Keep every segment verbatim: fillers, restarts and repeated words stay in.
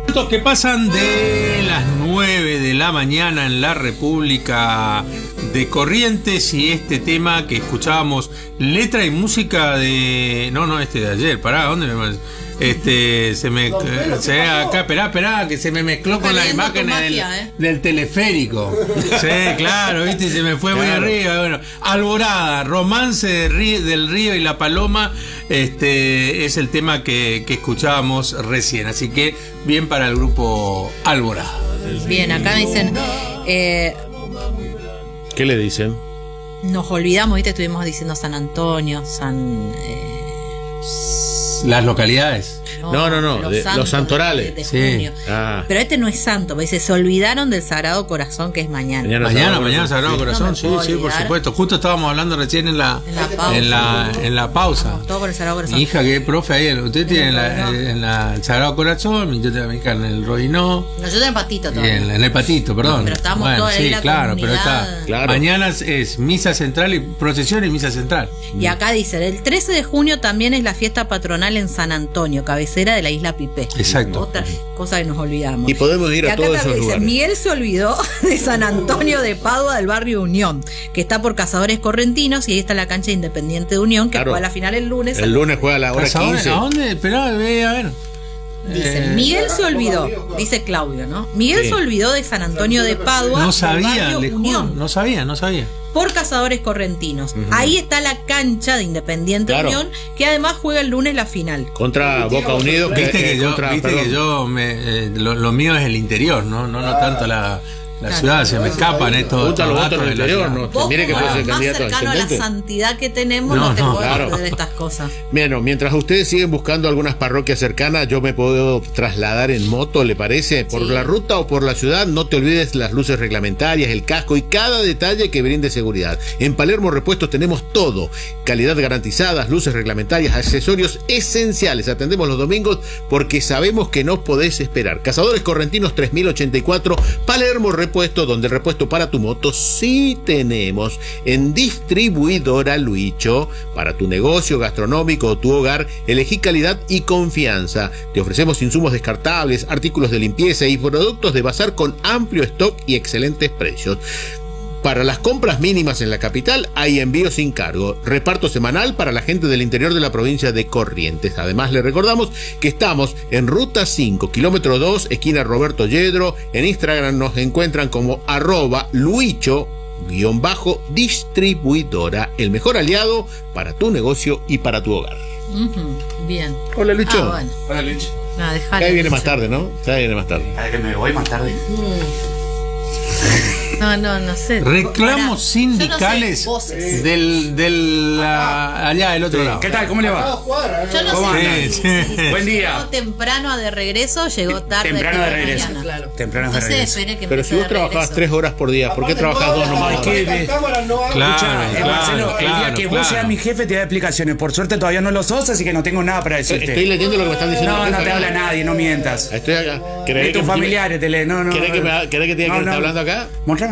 Que pasan de las nueve de la mañana en la República de Corrientes, y este tema que escuchábamos, letra y música de... No, no, este de ayer, pará, ¿dónde me... Este, se me... Se, acá, esperá, esperá, que se me mezcló con las imágenes del, eh. del teleférico. Sí, claro, viste, se me fue claro. muy arriba. Bueno, Alborada, Romance de río, del Río y la Paloma, este es el tema que, que escuchábamos recién. Así que, bien para el grupo Alborada. Bien, acá me dicen... Eh, ¿Qué le dicen? Nos olvidamos, viste, estuvimos diciendo San Antonio, San... Eh, Las localidades. No, no, no, no los, de, los santorales. De, de junio. Sí. Ah. Pero este no es santo, dice, se olvidaron del Sagrado Corazón, que es mañana. Mañana, mañana, mañana Sagrado sí. Corazón, no sí, sí, por supuesto. Justo estábamos hablando recién en la, en la pausa. En la, en la pausa. Todo por el Sagrado Corazón. Mi hija, que es profe ahí, usted tiene en, la, en la, el Sagrado Corazón, yo tengo a mi hija en el Rodinó. No, yo tengo el Patito todavía. En, en el Patito, perdón. Pero estamos bueno, todos sí, ahí la claro, comunidad. pero está. Claro. Mañana es misa central y procesión y misa central. Y acá dice, el trece de junio también es la fiesta patronal en San Antonio, cabecera de la isla Pipé. Exacto. Otra cosa que nos olvidamos. Y podemos ir y a todos esos dice, lugares. Miguel se olvidó de San Antonio de Padua, del barrio Unión, que está por Cazadores Correntinos, y ahí está la cancha Independiente de Unión, que claro. juega la final el lunes. El lunes juega a la hora quince. ¿A dónde? Esperá, ve a ver. Dice, Eh, Miguel se olvidó, dice Claudio, ¿no? Miguel sí. se olvidó de San Antonio de Padua, No sabía, del le barrio juro, Unión, no sabía, no sabía. por Cazadores Correntinos. Uh-huh. Ahí está la cancha de Independiente claro. Unión, que además juega el lunes la final. Contra Boca Unidos. Viste que, eh, yo, contra, viste que yo me, eh, lo, lo mío es el interior, no, no, no tanto la... La claro. ciudad, se me escapan estos estos datos del interior, ¿no? Vos, mire que puede ser más candidato cercano a a la intendente. santidad que tenemos, no, no te no, podemos claro. perder estas cosas. Bueno, mientras ustedes siguen buscando algunas parroquias cercanas, yo me puedo trasladar en moto, ¿le parece? Por sí. la ruta o por la ciudad, no te olvides las luces reglamentarias, el casco y cada detalle que brinde seguridad. En Palermo Repuestos tenemos todo, calidad garantizada, luces reglamentarias, accesorios esenciales. Atendemos los domingos porque sabemos que no podés esperar. Cazadores Correntinos tres mil ochenta y cuatro, Palermo Repuesto, donde el repuesto para tu moto sí tenemos. En Distribuidora Luicho, para tu negocio gastronómico o tu hogar, elegí calidad y confianza. Te ofrecemos insumos descartables, artículos de limpieza y productos de bazar con amplio stock y excelentes precios. Para las compras mínimas en la capital hay envío sin cargo, reparto semanal para la gente del interior de la provincia de Corrientes. Además, le recordamos que estamos en Ruta cinco, kilómetro dos, esquina Roberto Yedro. En Instagram nos encuentran como arroba luicho guión bajo distribuidora, el mejor aliado para tu negocio y para tu hogar. Uh-huh. Bien. Hola, Lucho. Ah, bueno. Hola, Lucho. No, Ahí viene más tarde, ¿no? Ya viene más tarde. Cada que me voy más tarde. Mm. No, no, no sé. Reclamos Pará, sindicales no sé, del, del la, allá del otro sí. lado. ¿Qué tal? ¿Cómo le va? Yo no ¿Cómo sé. Sí, Si, sí. si, si Buen día. Llegó temprano de regreso, llegó tarde. Temprano de regreso. Mañana. Claro. Temprano de No sé, regreso. espere que Pero si vos trabajás tres horas por día, ¿por qué trabajás dos nomás? Ay, qué de... Claro, Escuchá, eh, claro, Marcelo, el día claro, que claro. vos seas mi jefe te da explicaciones. Por suerte todavía no lo sos, así que no tengo nada para decirte. Estoy leyendo lo que me están diciendo. No, no te habla nadie, no mientas. Estoy acá. Es que tus familiares te leen. No, no. ¿Querés que, me, ¿querés que te diga no, que no. está hablando acá? Mostrame.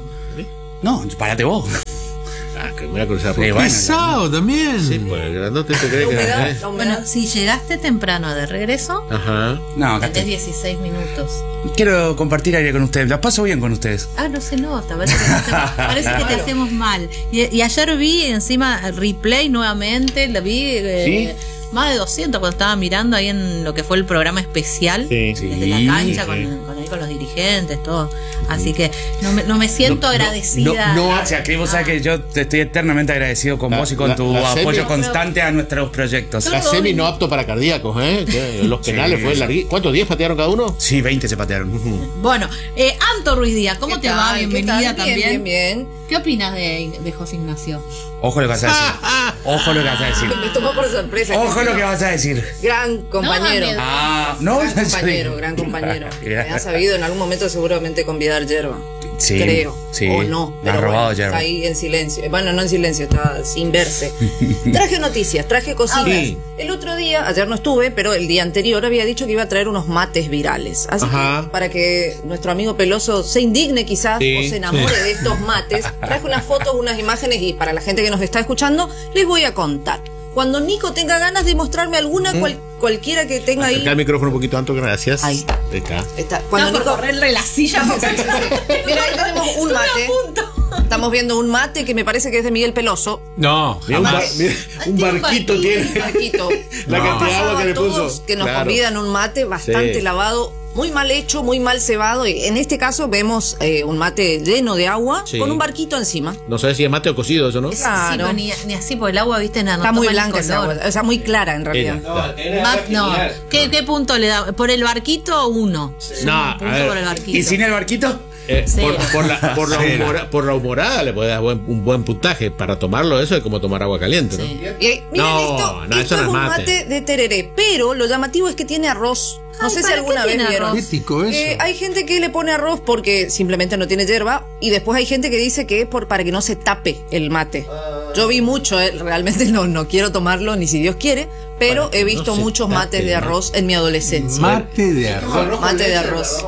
No, párate vos. Ah, que me voy a cruzar por Sí, bueno. Pesado también. Sí, pues grandote te cree que... ¿eh? Bueno, si llegaste temprano de regreso, Ajá. No, acá tenés estoy. dieciséis minutos. Quiero compartir aire con ustedes. La paso bien con ustedes. Ah, no se nota, parece que te hacemos, parece que te hacemos mal. Y, y ayer vi encima el replay nuevamente, la vi eh, ¿Sí? más de doscientos cuando estaba mirando ahí en lo que fue el programa especial Sí, desde sí, la cancha sí. con, con, ahí con los dirigentes, todo. Así que no me, no me siento No, no, agradecida. no, no, O sea, que vos sabés que yo te estoy eternamente agradecido con La- vos y con la- tu la apoyo semi- constante a nuestros proyectos. La semi no apto para cardíacos, ¿eh? Que los penales Sí. fue larguísimo. ¿Cuántos días patearon cada uno? Sí, veinte se patearon. Bueno, eh, Anto Ruiz Díaz, ¿cómo ¿Qué te tal? va? ¿Qué Bienvenida tal? Bien, también. bien, bien. ¿Qué opinas de, de José Ignacio? Ojo lo que vas a decir. Ojo lo que vas a decir. Me tomó por sorpresa. Ojo lo que vas a decir. Gran compañero. No, Ah, no, gran compañero, gran compañero. Me ha sabido en algún momento seguramente convidar yerba. Sí, creo. sí. O no. Me ha Pero robado bueno, yerba. está ahí en silencio. Bueno, no en silencio, está sin verse. Traje noticias, traje cositas. Sí. El otro día, ayer no estuve, pero el día anterior había dicho que iba a traer unos mates virales. Así Ajá. que para que nuestro amigo Peloso se indigne quizás Sí, o se enamore sí. de estos mates, traje unas fotos, unas imágenes y para la gente que nos está escuchando, les voy a contar. Cuando Nico tenga ganas de mostrarme alguna cual- cualquiera que tenga ahí. Acerca el micrófono un poquito, Anto, gracias. Ahí. Ahí está. Está. Cuando No, por Nico- correrle la silla. porque- Mira, ahí tenemos un mate. Estamos viendo un mate que me parece que es de Miguel Peloso. No, Mira, un, jamás. bar- mira, un Tiene un barquito barquito. tiene. Un barquito. La No. cantidad de agua que le Todos puso. que nos Claro. convidan un mate bastante Sí. lavado, muy mal hecho, muy mal cebado. Y en este caso vemos eh, un mate lleno de agua Sí. con un barquito encima. No sabes si es mate o cocido eso, ¿no? Sí, Claro. pero ni, ni así, porque el agua, viste, no, no Está muy toma el blanca esa color. agua, o sea, muy clara en realidad. Era. Ma- no, ¿Qué, ¿qué punto le da? ¿Por el barquito? Uno. No, Un punto a ver. por el barquito. ¿Y sin el barquito? Eh, Cero. por, por la, por, la Cero. humora- por la humorada le puedes dar buen- un buen puntaje. Para tomarlo eso es como tomar agua caliente, ¿no? Sí. Y ahí, miren No, esto, no, esto eso no es es un mate. mate de tereré, pero lo llamativo es que tiene arroz. No Ay, sé si ¿para alguna qué vez tiene vieron. arroz? Qué tico eso. Eh, hay gente que le pone arroz porque simplemente no tiene hierba y después hay gente que dice que es por, para que no se tape el mate. Yo vi mucho, eh, realmente no, no quiero tomarlo ni si Dios quiere, pero Para que he no visto se muchos tape mates de el arroz en mi adolescencia. Mate de arroz. Mate de arroz.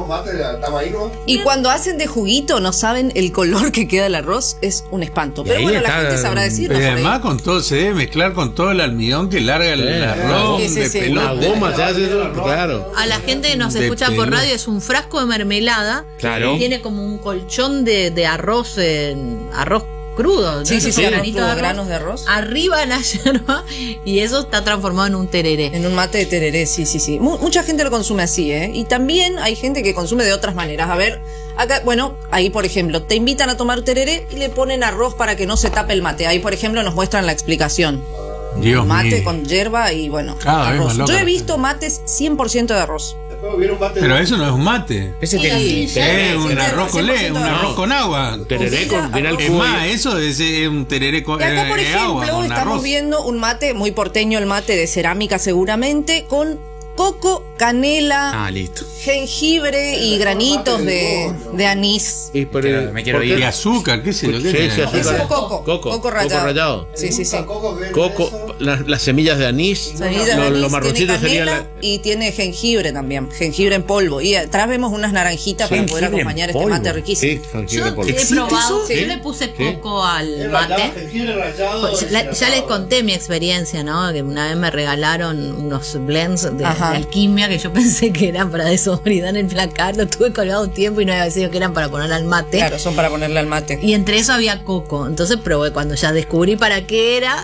Y cuando hacen de juguito, no saben el color que queda el arroz, es un espanto. Y Pero ahí bueno, la está, gente sabrá decirnos. Pero por ahí. además con todo se debe mezclar con todo el almidón que larga el Sí. arroz Sí, sí, de sí. Una pelota. goma se hace eso, claro. A la gente que nos De escucha por pelo. radio es un frasco de mermelada. Claro. Y tiene como un colchón de, de arroz, en, arroz crudo. ¿no? Sí, sí, sí, Esos arroz granitos crudo, granos de arroz. Arriba la yerba y eso está transformado en un tereré. En un mate de tereré, sí, sí, sí. Mu- mucha gente lo consume así, ¿eh? Y también hay gente que consume de otras maneras. A ver, acá, bueno, ahí por ejemplo, te invitan a tomar tereré y le ponen arroz para que no se tape el mate. Ahí por ejemplo nos muestran la explicación. Dios Mate mío. con hierba y bueno, Cada vez arroz. más loca Yo he la visto mates cien por ciento de arroz. Pero eso no es un mate. Ese Sí, tiene. sí, Es sí, un sí, arroz con le, cien por ciento un de arroz con agua. Tereré con viene al Es cubo. más, eso es, es un tereré con Y acá, por eh, ejemplo, agua, con estamos arroz. viendo un mate muy porteño, el mate de cerámica seguramente, con coco, canela, Ah, listo. jengibre y granitos de, de anís. Y por Quiero- el- me quiero ¿por ir. qué? Y azúcar, qué sé yo. qué Sí, tiene. sí, azúcar. Ese es coco, Coco, coco rallado. coco rallado. Sí, sí, sí. Coco, la- las semillas de anís. Semillas de lo, anís, lo marroncito tiene sería canela la. y tiene jengibre también, jengibre en polvo. Y atrás vemos unas naranjitas para poder Jengibre en acompañar este polvo. mate riquísimo. Sí, jengibre Yo en polvo. he ¿Existe probado, eso? yo Sí. le puse coco al mate. Pues, la- ya les conté mi experiencia, ¿no? Que una vez me regalaron unos blends de, de Ajá. alquimia que yo pensé que eran para desodoridad en el placar. Lo tuve colgado un tiempo y no había sido que eran para poner al mate. Claro, son para ponerle al mate. Y entre eso había coco. Entonces probé cuando ya descubrí para qué era.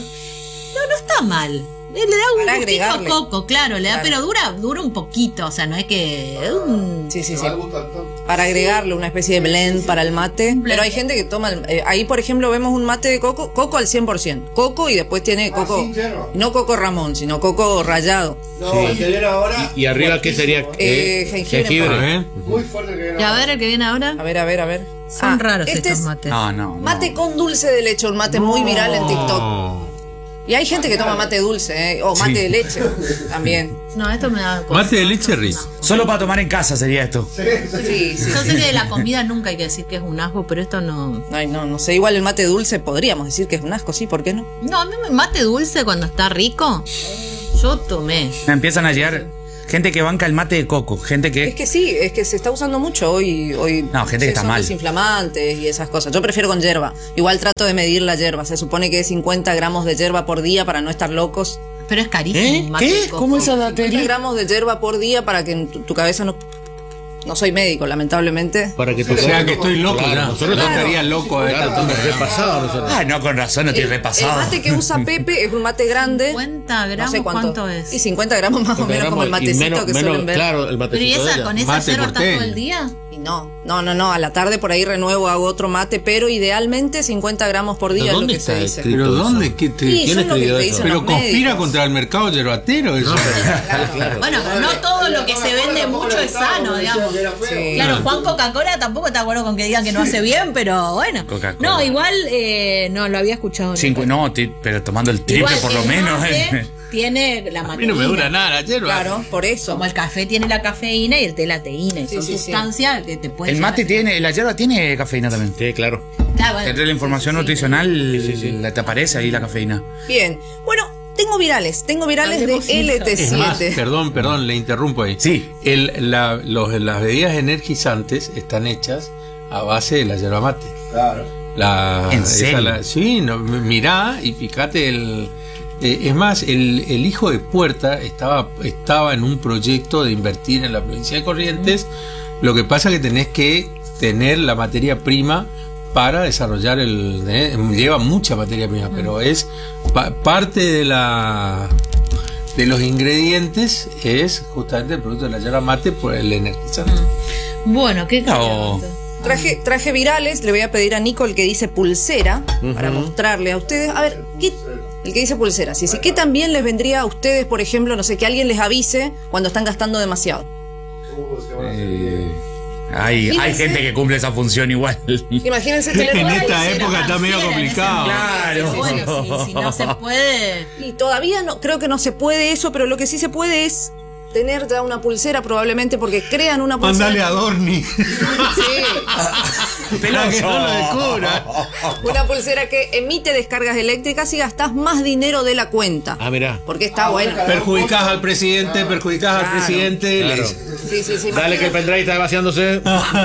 No, no está mal. Le da un Para gustito agregarle. a coco, claro, le da, Claro. pero dura, dura un poquito, o sea, no es que. mm, Sí, sí, sí. Para agregarle una especie de blend para el mate. Pero hay gente que toma. el- eh, ahí, por ejemplo, vemos un mate de coco, coco al cien por ciento. Coco y después tiene coco. No coco Ramón, sino coco rallado. No, el que viene ahora. ¿Y arriba qué sería? Eh, jengibre en A ver. Muy fuerte que viene Y a ahora. ver el que viene ahora. A ver, a ver, a ver. Son Ah, raros este estos es mates. No, no. no. Mate con dulce de leche, un mate muy viral en TikTok. Oh. Y hay gente que toma mate dulce, ¿eh? O mate Sí. de leche también. No, esto me da. cosa. Mate de leche rizo. Solo para tomar en casa sería esto. Sí, sí. Yo sé que de la comida nunca hay que decir que es un asco, pero esto no. Ay, no, no sé. Igual el mate dulce podríamos decir que es un asco, sí, ¿por qué no? No, a mí me mate dulce cuando está rico. Yo tomé. Me empiezan a llegar gente que banca el mate de coco. Gente Es que. que sí, es que se está usando mucho hoy. hoy No, gente que está son mal. desinflamantes y esas cosas. Yo prefiero con hierba. Igual trato de medir la hierba. Se supone que es cincuenta gramos de hierba por día para no estar locos. Pero es carísimo. ¿Eh? un mate ¿Qué? de coco. ¿Cómo esa cincuenta datería? gramos de hierba por día para que en tu, tu cabeza no... No soy médico, lamentablemente. Para que tu O sea que estoy loco Claro, ya. nosotros Yo estamos- estaría loco a esta Claro, altura. estamos repasados nosotros. Ah, no, con razón, no estoy El, el repasado. mate que usa Pepe es un mate grande. cincuenta gramos, No sé cuánto. ¿cuánto es? Y cincuenta gramos más o menos como el Y matecito menos- que menos- suelen ver. Claro, el Pero ¿y matecito de esa, ella. con esa Mate yerba estás porteño. todo el día? Y no, no, no, no. A la tarde por ahí renuevo, hago otro mate, pero idealmente cincuenta gramos por día es lo ¿Dónde que está se dice. escrito? Pero ¿dónde? ¿Qué te- Y ¿Quién son lo que escribió te eso? dicen Pero los conspira médicos. contra el mercado yerbatero eso. Claro. Bueno, pero no todo lo que se vende mucho es sano, digamos. Sí. Claro, Juan Coca-Cola tampoco está bueno con que digan que no hace bien, pero bueno. Coca-Cola. No, igual eh, no lo había escuchado. Cinco- nunca. no, ti- pero tomando el triple Igual por el lo menos. mate eh. tiene la A mí no me dura nada la yerba. Claro, por eso. Como el café tiene la cafeína y el té la teína. Y Sí, son sí, sí. sustancias que te pueden. El mate llegar a- tiene, la hierba tiene cafeína también. Sí, claro. Claro, bueno. Entre la información Sí, sí. nutricional la- te aparece ahí la cafeína. Bien. Bueno, tengo virales. Tengo virales de Hablemos L T Es más, siete. perdón, perdón, le interrumpo ahí. Sí. El, la- los- las bebidas energizantes están hechas a base de la yerba mate. Claro. La, ¿En esa serio? la- sí, no, mirá y fíjate el, Eh, es más, el, el hijo de Puerta estaba, estaba en un proyecto de invertir en la provincia de Corrientes. Mm. Lo que pasa es que tenés que tener la materia prima para desarrollar el... Eh, lleva mucha materia prima, mm. pero es pa- parte de la... de los ingredientes es justamente el producto de la yerba mate por el energizante. Mm. Bueno, ¿qué No. Traje, traje virales, le voy a pedir a Nico el que dice pulsera, uh-huh. para mostrarle a ustedes. A ver, ¿qué, el que dice pulsera, sí, sí. ¿Qué también les vendría a ustedes, por ejemplo, no sé, que alguien les avise cuando están gastando demasiado? Eh, hay, hay gente que cumple esa función igual. Imagínense tener en una esta pulsera. época está medio complicado. Claro. Bueno, si, si no se puede. Y todavía no, creo que no se puede eso, pero lo que sí se puede es tener ya una pulsera, probablemente porque crean una pulsera. Mandale a Dorni. Sí. Para que no lo descubra. Una pulsera que emite descargas eléctricas y gastás más dinero de la cuenta. Ah, mirá. Porque está buena. Perjudicás al presidente, perjudicás Claro. al presidente. Claro. le- Sí, sí, sí. Dale que el pendrive está vaciándose.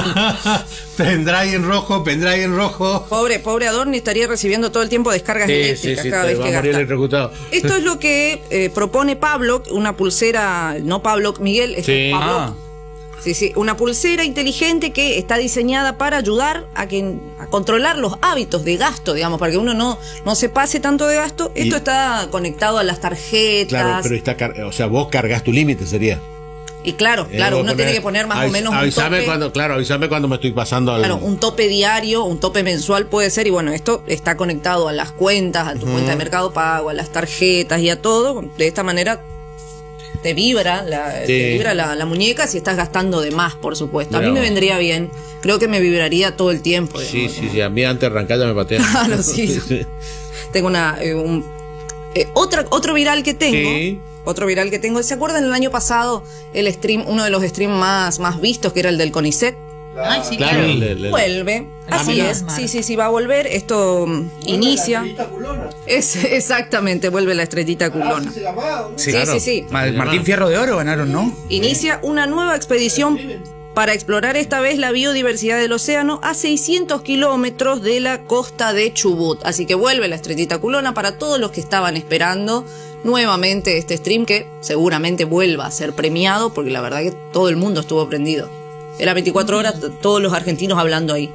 Pendrive en rojo, pendrive en rojo. Pobre, pobre Adorni estaría recibiendo todo el tiempo descargas Sí, sí, eléctricas sí, cada te vez va que a morir gasta. electrocutado. Esto es lo que eh, propone Pablo, una pulsera, no Pablo Miguel, es Sí. Pablo. Ah. Sí, sí, una pulsera inteligente que está diseñada para ayudar a que a controlar los hábitos de gasto, digamos, para que uno no, no se pase tanto de gasto. Esto Y- está conectado a las tarjetas. Claro, pero está car- o sea, vos cargas tu límite, sería. Y claro, Eh, claro, vos uno poner- tiene que poner más o avis- menos un avísame tope. cuando, claro, avísame cuando me estoy pasando al. Claro, un tope diario, un tope mensual puede ser, y bueno, esto está conectado a las cuentas, a tu cuenta de Mercado Pago, a las tarjetas y a todo. De esta manera te vibra la, Sí. te vibra la, la muñeca si estás gastando de más, por supuesto. A mí Mirá me vos. vendría bien, creo que me vibraría todo el tiempo. Sí, digamos. sí, sí, a mí antes de arrancar ya me patea. Claro, sí. Tengo una eh, un, eh, otra otro viral que tengo. Sí. Otro viral que tengo. ¿Se acuerdan el año pasado el stream, uno de los streams más, más vistos, que era el del CONICET? Ay, sí, Claro, claro. le- le- Vuelve, Ah, así mirá. es, sí, sí, sí, va a volver, esto mm, inicia, es exactamente, vuelve la estrellita culona, Sí, sí, claro. sí, sí, Ma- Martín Fierro de Oro ganaron, ¿no? inicia una nueva expedición para explorar esta vez la biodiversidad del océano a seiscientos kilómetros de la costa de Chubut, así que vuelve la estrellita culona para todos los que estaban esperando nuevamente este stream, que seguramente vuelva a ser premiado, porque la verdad que todo el mundo estuvo prendido. Era veinticuatro horas, t- todos los argentinos hablando ahí.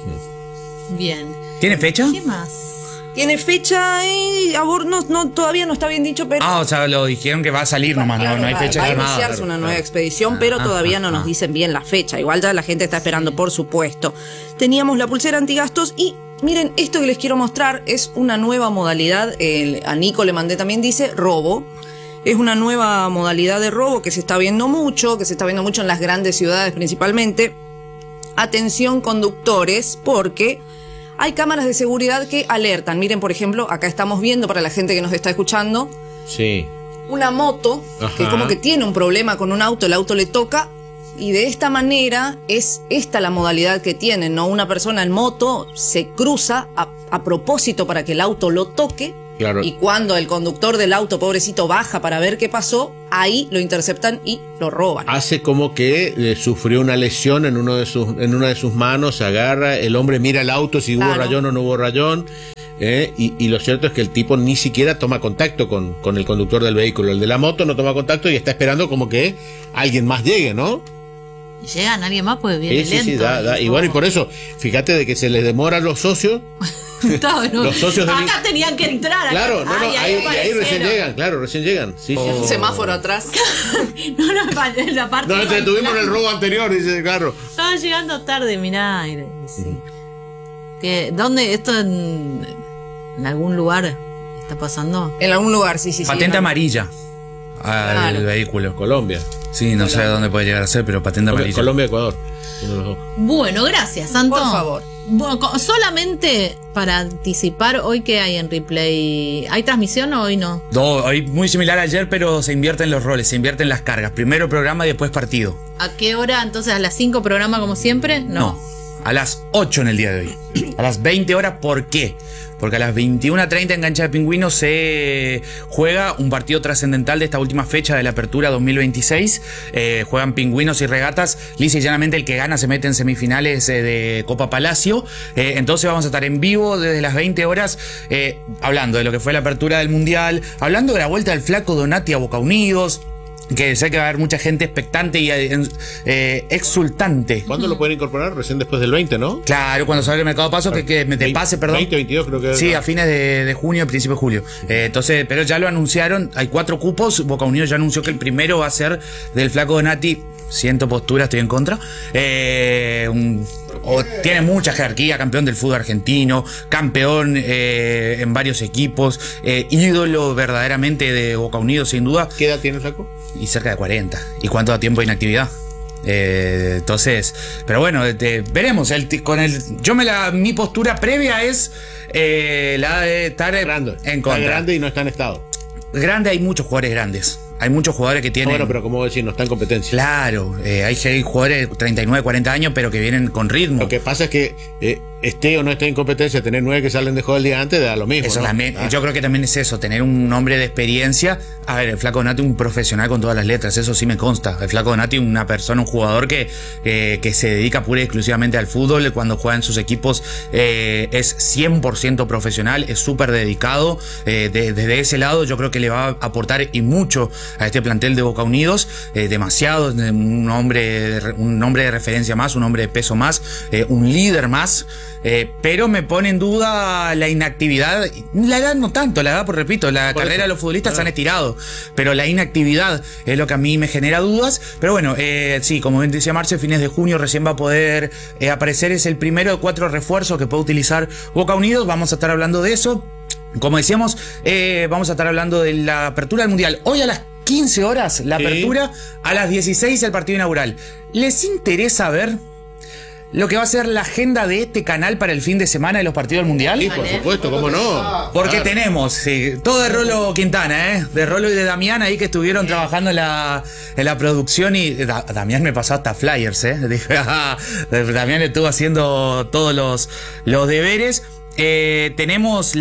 Bien. ¿Tiene fecha? ¿Qué más? Tiene fecha y abor- no, no, todavía no está bien dicho, pero Ah, o sea, lo dijeron que va a salir nomás, no, claro, no hay va- fecha va a estimada. iniciarse una nueva expedición, pero Ah, todavía ah, no nos ah. dicen bien la fecha. Igual ya la gente está esperando, por supuesto. Teníamos la pulsera antigastos y miren, esto que les quiero mostrar es una nueva modalidad. El- a Nico le mandé también, dice robo. Es una nueva modalidad de robo que se está viendo mucho, que se está viendo mucho en las grandes ciudades principalmente. Atención conductores, porque hay cámaras de seguridad que alertan. Miren, por ejemplo, acá estamos viendo, para la gente que nos está escuchando, Sí. una moto Ajá. que como que tiene un problema con un auto, el auto le toca, y de esta manera es esta la modalidad que tienen, ¿no? Una persona en moto se cruza a, a propósito para que el auto lo toque. Claro. Y cuando el conductor del auto, pobrecito, baja para ver qué pasó, ahí lo interceptan y lo roban. Hace como que eh, sufrió una lesión en uno de sus en una de sus manos, se agarra, el hombre mira el auto si hubo Claro. rayón o no hubo rayón, eh, y, y lo cierto es que el tipo ni siquiera toma contacto con, con el conductor del vehículo. El de la moto no toma contacto y está esperando como que alguien más llegue, ¿no? Y llegan, alguien más pues viene Sí, sí, lento. sí, da- da. Y bueno, y por eso, fíjate de que se les demora a los socios. Está bueno. Los socios del- Acá tenían que entrar. Acá. Claro, no, no, Ay, ahí, y ahí recién aparecieron. llegan, claro, recién llegan. Sí, sí, Un sí. semáforo atrás. No, no, pa- la parte. No, este, tuvimos en el robo anterior, dice, claro. Estaban llegando tarde, mirá. y- sí. ¿Qué- ¿Dónde? ¿Esto en, en algún lugar está pasando? En algún lugar, sí, sí, sí. Patente en- amarilla al Claro. vehículo. Colombia. Sí, no sé a dónde puede llegar a ser, pero patente amarilla. Colombia, Ecuador. Uno de los dos. Bueno, gracias, Santo. Por favor. Bueno, co- solamente para anticipar, hoy que hay en replay. ¿Hay transmisión o hoy no? No, hoy muy similar a ayer, pero se invierten los roles, se invierten las cargas. Primero programa y después partido. ¿A qué hora? Entonces, ¿a las cinco programa como siempre? No. No. a las ocho en el día de hoy. A las veinte horas, ¿por qué? Porque a las veintiuna treinta en Cancha de Pingüinos se juega un partido trascendental de esta última fecha de la Apertura dos mil veintiséis. Eh, juegan Pingüinos y Regatas. Lisa y llanamente el que gana se mete en semifinales eh, de Copa Palacio. Eh, entonces vamos a estar en vivo desde las veinte horas eh, hablando de lo que fue la Apertura del Mundial, hablando de la vuelta del Flaco Donati a Boca Unidos, que sé que va a haber mucha gente expectante y eh, exultante. ¿Cuándo lo pueden incorporar? Recién después del veinte, ¿no? Claro, cuando salga el Mercado Paso, que, que me te pase, perdón. veinte, veintidós creo que. Sí, a fines de, de junio, principio de julio. Eh, entonces, pero ya lo anunciaron, hay cuatro cupos. Boca Unidos ya anunció que el primero va a ser del Flaco Donati. Siento postura, estoy en contra. Eh, un, o, tiene mucha jerarquía, campeón del fútbol argentino, campeón eh, en varios equipos, eh, ídolo verdaderamente de Boca Unidos, sin duda. ¿Qué edad tiene el Flaco? Y cerca de cuarenta. ¿Y cuánto tiempo de inactividad? Eh, entonces, pero bueno, eh, veremos. El, con el, yo me la, mi postura previa es eh, la de estar grande, en contra. Está grande y no está en estado. Grande, hay muchos jugadores grandes. Hay muchos jugadores que tienen. Bueno, pero como decir, no está en competencia. Claro, eh, hay, hay jugadores de treinta y nueve, cuarenta años, pero que vienen con ritmo. Lo que pasa es que eh, esté o no esté en competencia, tener nueve que salen de juego el día antes da lo mismo. Eso ¿no? también, Ah. Yo creo que también es eso, tener un hombre de experiencia. A ver, el Flaco Donati, un profesional con todas las letras, eso sí me consta. El Flaco Donati, una persona, un jugador que, eh, que se dedica pura y exclusivamente al fútbol. Cuando juega en sus equipos eh, es cien por ciento profesional, es súper dedicado. Eh, de, desde ese lado yo creo que le va a aportar y mucho a este plantel de Boca Unidos. Eh, demasiado, un hombre, un hombre de referencia más, un hombre de peso más, eh, un líder más. Eh, pero me pone en duda la inactividad. La edad no tanto, la edad, por repito, la Por carrera eso. de los futbolistas Ah. se han estirado, pero la inactividad es lo que a mí me genera dudas. Pero bueno, eh, sí, como bien decía Marce, fines de junio recién va a poder eh, aparecer, es el primero de cuatro refuerzos que puede utilizar Boca Unidos. Vamos a estar hablando de eso. Como decíamos, eh, vamos a estar hablando de la apertura del Mundial. Hoy a las quince horas la Sí. apertura, a las dieciséis el partido inaugural. ¿Les interesa ver lo que va a ser la agenda de este canal para el fin de semana de los partidos del Mundial? Sí, por supuesto, ¿cómo no? Porque Claro. tenemos, sí, todo de Rolo Quintana, ¿eh? De Rolo y de Damián ahí que estuvieron trabajando en la, en la producción y Da- Damián me pasó hasta flyers, ¿eh? Dije, ah, Damián estuvo haciendo todos los, los deberes. Eh, tenemos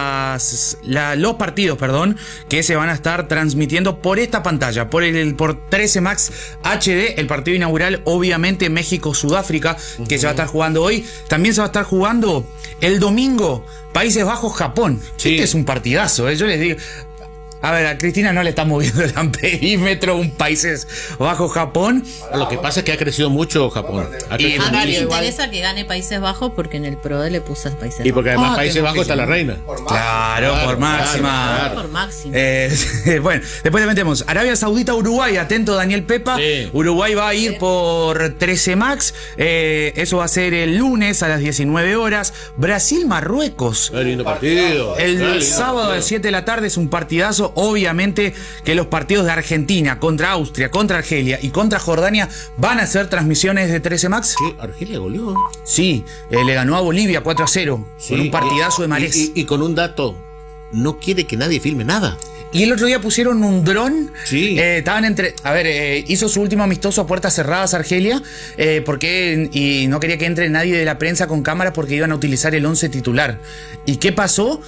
las, la- los partidos, perdón, que se van a estar transmitiendo por esta pantalla, por el por trece Max H D, el partido inaugural, obviamente México-Sudáfrica, que se va a estar jugando hoy. También se va a estar jugando el domingo Países Bajos-Japón. Sí. Este es un partidazo, ¿eh? Yo les digo. A ver, a Cristina no le está moviendo el amperímetro un Países Bajos-Japón. Lo que pasa es que ha crecido mucho Japón. Ha crecido A mí me Igual. interesa que gane Países Bajos porque en el PRODE le puse Países Y porque además Ah, Países tengo Bajos está la reina. Claro, Claro, por máxima. claro, Bajos. Por máximo. Eh, bueno, después le metemos Arabia Saudita, Uruguay, atento Daniel Pepa. Sí. Uruguay va a ir por trece Max. Eh, eso va a ser el lunes a las diecinueve horas. Brasil, Marruecos. Qué lindo partido. El Qué lindo sábado a partido. las siete de la tarde es un partidazo. Obviamente que los partidos de Argentina contra Austria, contra Argelia y contra Jordania van a ser transmisiones de trece Max. Sí, Argelia goleó. Sí, eh, le ganó a Bolivia cuatro a cero Sí, con un partidazo de y- Marés. Y, y con un dato, no quiere que nadie filme nada. Y el otro día pusieron un dron. Sí. Eh, estaban entre. A ver, eh, hizo su último amistoso a puertas cerradas Argelia. Eh, porque. Y no quería que entre nadie de la prensa con cámaras porque iban a utilizar el once titular. ¿Y qué pasó?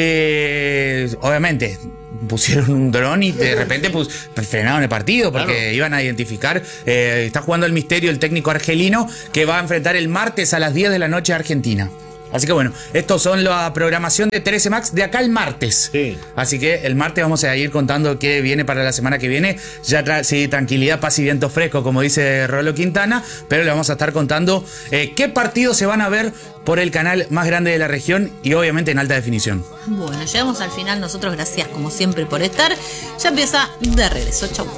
Eh, obviamente. Pusieron un dron y de repente pues, frenaron el partido porque Claro. iban a identificar. Eh, está jugando el misterio el técnico argelino que va a enfrentar el martes a las diez de la noche a Argentina. Así que bueno, estos son la programación de trece Max de acá el martes. Sí. Así que el martes vamos a ir contando qué viene para la semana que viene. Ya tra- sí, tranquilidad, paz y viento fresco, como dice Rolo Quintana, pero le vamos a estar contando eh, qué partidos se van a ver por el canal más grande de la región y obviamente en alta definición. Bueno, llegamos al final nosotros. Gracias como siempre por estar. Ya empieza de regreso. Chau.